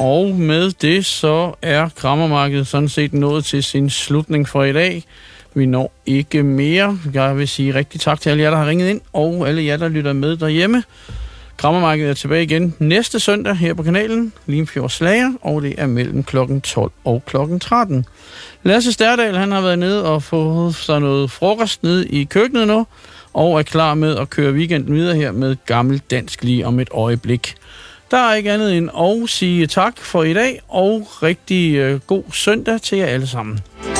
Og med det så er Kræmmermarkedet sådan set nået til sin slutning for i dag. Vi når ikke mere. Jeg vil sige rigtig tak til alle jer, der har ringet ind, og alle jer, der lytter med derhjemme. Kræmmermarkedet er tilbage igen næste søndag her på kanalen, Limfjord Slager, og det er mellem klokken 12 og klokken 13. Lasse Sterdal, han har været nede og fået sig noget frokost nede i køkkenet nu, og er klar med at køre weekenden videre her med gammel dansk lige om et øjeblik. Der er ikke andet end at sige tak for i dag, og rigtig god søndag til jer alle sammen.